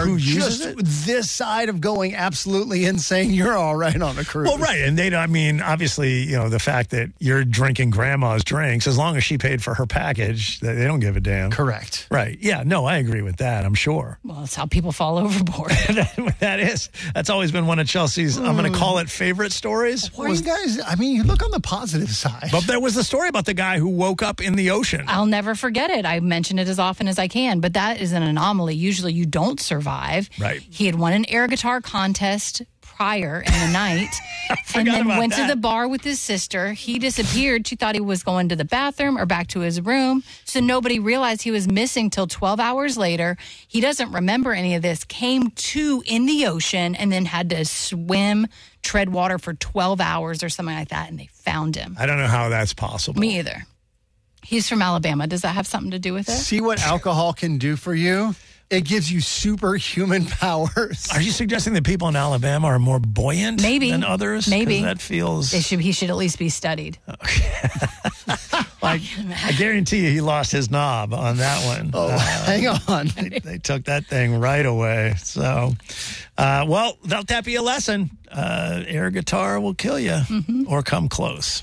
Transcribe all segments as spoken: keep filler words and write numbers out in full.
who uses just it? this side of going absolutely insane, you're all right on a cruise. Well, right. And they, I mean, obviously, you know, the fact that you're drinking grandma's drinks, as long as she paid for her package, they they don't give a damn. Correct. Right. Yeah. No, I agree with that. I'm sure. Well, that's how people fall overboard. that, that is. That's always been one of Chelsea's, mm. I'm going to call it favorite stories. Why was, you guys, I mean, you look on the positive side. But there was the story about the guy who woke up in the ocean. I'll never forget it. I mention it as often as I can, but that is an anomaly. Usually you don't survive. Right. He had won an air guitar contest prior in the night and then went that. to the bar with his sister. He disappeared. She thought he was going to the bathroom or back to his room. So nobody realized he was missing till twelve hours later. He doesn't remember any of this, came to in the ocean and then had to swim, tread water for twelve hours or something like that. And they found him. I don't know how that's possible. Me either. He's from Alabama. Does that have something to do with it? See what alcohol can do for you? It gives you superhuman powers. Are you suggesting that people in Alabama are more buoyant Maybe. than others? Maybe. That feels... They should, he should at least be studied. Okay. I, I guarantee you he lost his knob on that one. Oh, uh, hang on. They, they took that thing right away. So, uh, well, let that be a lesson. Uh, air guitar will kill you mm-hmm. or come close.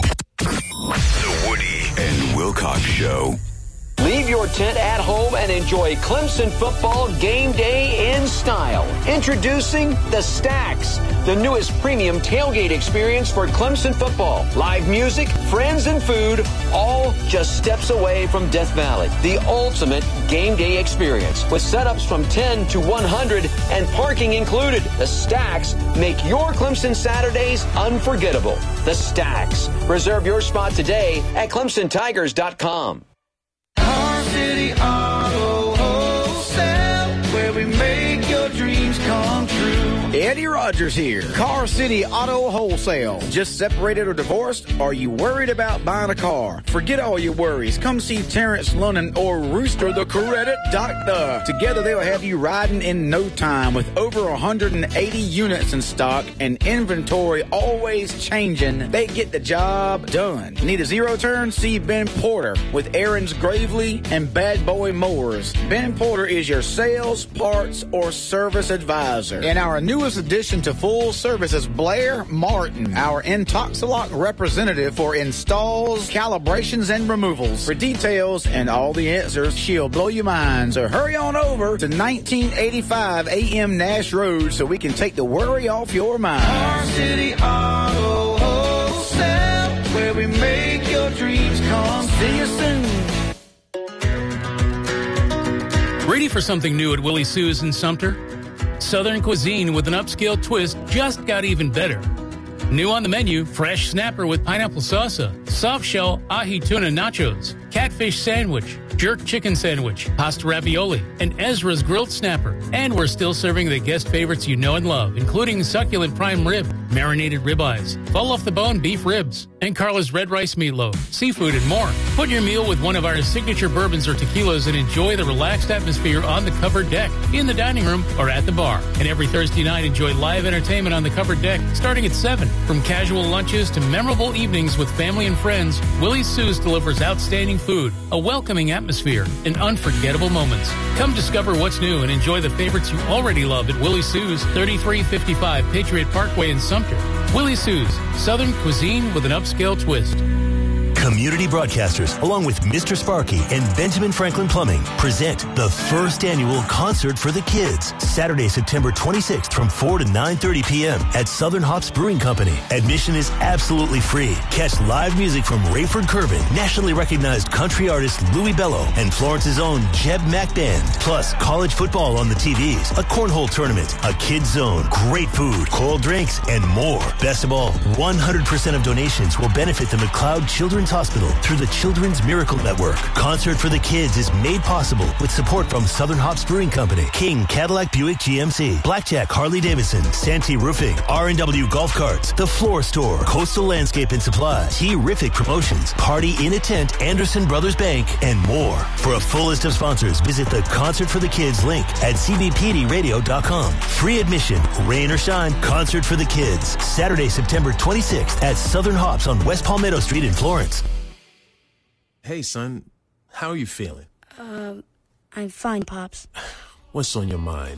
The Woody and Wilcox Show. Leave your tent at home and enjoy Clemson football game day in style. Introducing the Stacks, the newest premium tailgate experience for Clemson football. Live music, friends, and food, all just steps away from Death Valley. The ultimate game day experience with setups from ten to one hundred and parking included. The Stacks make your Clemson Saturdays unforgettable. The Stacks. Reserve your spot today at clemson tigers dot com. Car City Auto Wholesale, where we make your dreams come true. Eddie Rogers here. Car City Auto Wholesale. Just separated or divorced? Are you worried about buying a car? Forget all your worries. Come see Terrence Lunnan or Rooster the Credit Doctor. Together they'll have you riding in no time with over one hundred eighty units in stock and inventory always changing. They get the job done. Need a zero turn? See Ben Porter with Aaron's Gravely and Bad Boy Mowers. Ben Porter is your sales, parts, or service advisor. And our newest addition to full service is Blair Martin, our Intoxilock representative for installs, calibrations, and removals. For details and all the answers, she'll blow your mind. So hurry on over to nineteen eighty-five A M Nash Road so we can take the worry off your mind. Car City Auto Wholesale, where we make your dreams come. See you soon. Ready for something new at Willie Sue's in Sumter? Southern cuisine with an upscale twist just got even better. New on the menu, fresh snapper with pineapple salsa, soft shell ahi tuna nachos, catfish sandwich, jerk chicken sandwich, pasta ravioli, and Ezra's grilled snapper. And we're still serving the guest favorites you know and love, including succulent prime rib, marinated ribeyes, fall off the bone beef ribs, and Carla's red rice meatloaf, seafood, and more. Put your meal with one of our signature bourbons or tequilas and enjoy the relaxed atmosphere on the covered deck, in the dining room, or at the bar. And every Thursday night, enjoy live entertainment on the covered deck starting at seven. From casual lunches to memorable evenings with family and friends, Willie Sue's delivers outstanding food, a welcoming atmosphere, and unforgettable moments. Come discover what's new and enjoy the favorites you already love at Willie Sue's, thirty-three fifty-five Patriot Parkway in Sumter. Willie Sue's, Southern cuisine with an upscale twist. Community Broadcasters, along with Mister Sparky and Benjamin Franklin Plumbing, present the first annual Concert for the Kids, Saturday, September twenty-sixth from four to nine thirty p.m. at Southern Hops Brewing Company. Admission is absolutely free. Catch live music from Rayford Curvin, nationally recognized country artist Louis Bello, and Florence's own Jeb Mack Band. Plus, college football on the T Vs, a cornhole tournament, a kids zone, great food, cold drinks, and more. Best of all, one hundred percent of donations will benefit the McLeod Children's Hospital through the Children's Miracle Network. Concert for the Kids is made possible with support from Southern Hops Brewing Company, King Cadillac Buick G M C, Blackjack Harley Davidson, Santee Roofing, R and W Golf Carts, The Floor Store, Coastal Landscape and Supply, T-Rific Promotions, Party in a Tent, Anderson Brothers Bank, and more. For a full list of sponsors, visit the Concert for the Kids link at c b p d radio dot com. Free admission, rain or shine, Concert for the Kids, Saturday, September twenty-sixth at Southern Hops on West Palmetto Street in Florence. Hey, son, how are you feeling? Um, I'm fine, Pops. What's on your mind?